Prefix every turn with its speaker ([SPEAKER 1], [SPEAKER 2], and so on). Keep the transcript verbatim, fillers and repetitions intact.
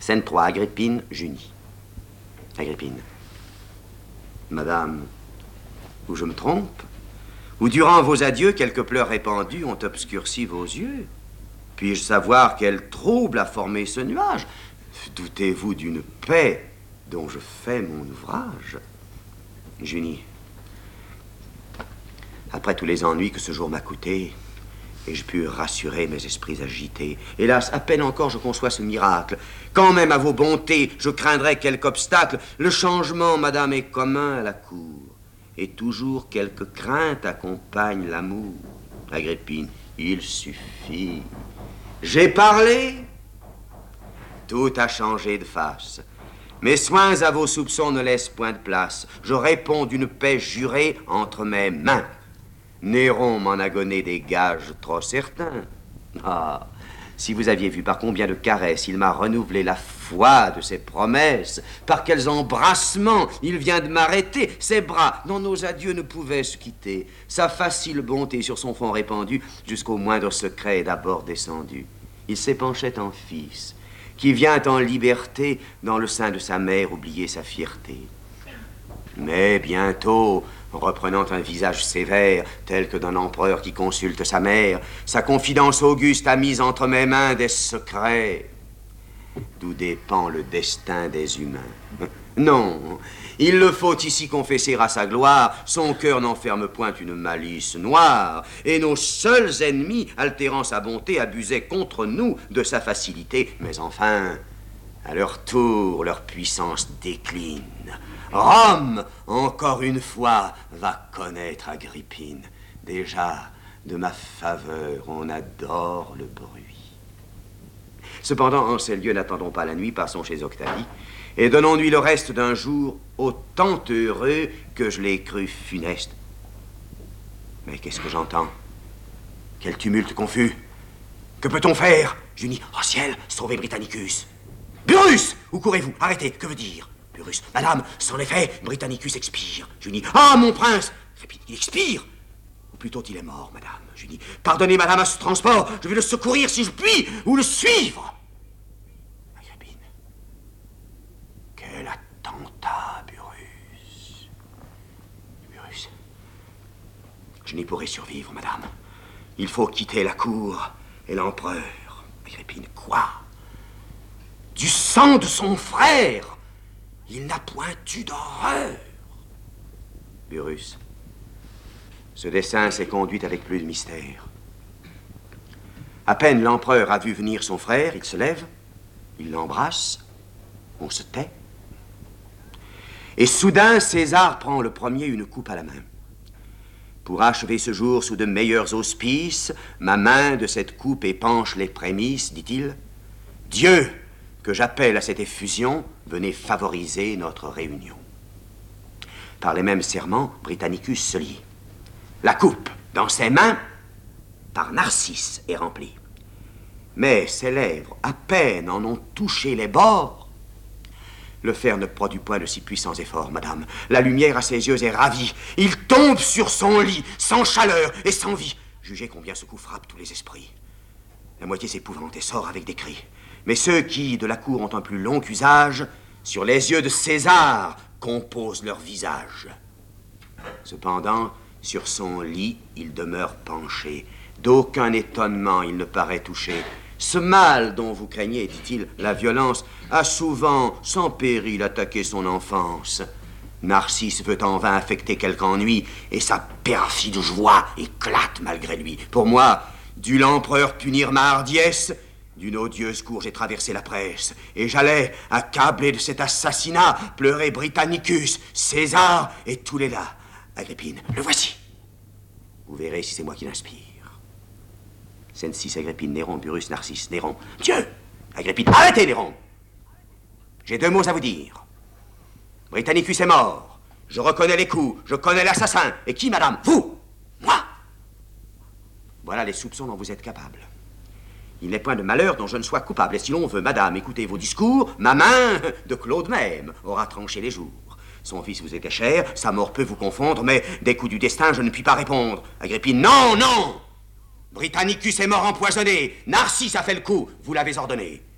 [SPEAKER 1] Scène trois, Agrippine, Junie. Agrippine. Madame, ou je me trompe? Ou durant vos adieux, quelques pleurs répandus ont obscurci vos yeux? Puis-je savoir quel trouble a formé ce nuage? Doutez-vous d'une paix dont je fais mon ouvrage? Junie, après tous les ennuis que ce jour m'a coûté, ai-je pu rassurer mes esprits agités? Hélas, à peine encore je conçois ce miracle. Quand même à vos bontés, je craindrais quelque obstacle. Le changement, madame, est commun à la cour. Et toujours quelque crainte accompagne l'amour. Agrippine, il suffit. J'ai parlé. Tout a changé de face. Mes soins à vos soupçons ne laissent point de place. Je réponds d'une paix jurée entre mes mains. Néron m'en a donné des gages trop certains. Ah, si vous aviez vu par combien de caresses il m'a renouvelé la foi de ses promesses, par quels embrassements il vient de m'arrêter, ses bras dont nos adieux ne pouvaient se quitter, sa facile bonté sur son front répandu, jusqu'au moindre secret d'abord descendu. Il s'épanchait en fils, qui vient en liberté dans le sein de sa mère oublier sa fierté. Mais bientôt, reprenant un visage sévère, tel que d'un empereur qui consulte sa mère, sa confidence auguste a mis entre mes mains des secrets, d'où dépend le destin des humains. Non, il le faut ici confesser à sa gloire, son cœur n'enferme point une malice noire, et nos seuls ennemis, altérant sa bonté, abusaient contre nous de sa facilité. Mais enfin, à leur tour, leur puissance décline. Rome, encore une fois, va connaître Agrippine. Déjà, de ma faveur, on adore le bruit. Cependant, en ces lieux, n'attendons pas la nuit, passons chez Octavie, et donnons-lui le reste d'un jour autant heureux que je l'ai cru funeste. Mais qu'est-ce que j'entends? Quel tumulte confus! Que peut-on faire? Junie, oh ciel, sauvez Britannicus! Burrus! Où courez-vous? Arrêtez, que veut dire? Burrus, madame, sans effet, Britannicus expire. Junie, ah, mon prince! Il expire! Ou plutôt, il est mort, madame. Junie, pardonnez, madame, à ce transport. Je vais le secourir si je puis, ou le suivre. Agrippine. Quel attentat, Burrus. Burrus. Je n'y pourrai survivre, madame. Il faut quitter la cour et l'empereur. Agrippine, quoi? Du sang de son frère! Il n'a point eu d'horreur. Burrus, ce dessein s'est conduit avec plus de mystère. À peine l'empereur a vu venir son frère, il se lève, il l'embrasse, on se tait. Et soudain, César prend le premier une coupe à la main. Pour achever ce jour sous de meilleurs auspices, ma main de cette coupe épanche les prémices, dit-il. Dieu, que j'appelle à cette effusion, venez favoriser notre réunion. Par les mêmes serments, Britannicus se lie. La coupe, dans ses mains, par Narcisse, est remplie. Mais ses lèvres, à peine en ont touché les bords. Le fer ne produit point de si puissants efforts, madame. La lumière à ses yeux est ravie. Il tombe sur son lit, sans chaleur et sans vie. Jugez combien ce coup frappe tous les esprits. La moitié s'épouvante et sort avec des cris. Mais ceux qui, de la cour, ont un plus long usage, sur les yeux de César, composent leur visage. Cependant, sur son lit, il demeure penché. D'aucun étonnement, il ne paraît touché. Ce mal dont vous craignez, dit-il, la violence, a souvent, sans péril, attaqué son enfance. Narcisse veut en vain affecter quelque ennui, et sa perfide joie éclate malgré lui. Pour moi, dut l'empereur punir ma hardiesse, d'une odieuse cour, j'ai traversé la presse, et j'allais, accablé de cet assassinat, pleurer Britannicus, César et tous les là. Agrippine, le voici. Vous verrez si c'est moi qui l'inspire. Scène six, Agrippine, Néron, Burrus, Narcisse, Néron. Dieu! Agrippine, arrêtez, Néron! J'ai deux mots à vous dire. Britannicus est mort. Je reconnais les coups, je connais l'assassin. Et qui, madame? Vous! Moi! Voilà les soupçons dont vous êtes capable. Il n'est point de malheur dont je ne sois coupable. Et si l'on veut, madame, écouter vos discours, ma main, de Claude même, aura tranché les jours. Son fils vous était cher, sa mort peut vous confondre, mais des coups du destin, je ne puis pas répondre. Agrippine, non, non! Britannicus est mort empoisonné. Narcisse a fait le coup, vous l'avez ordonné.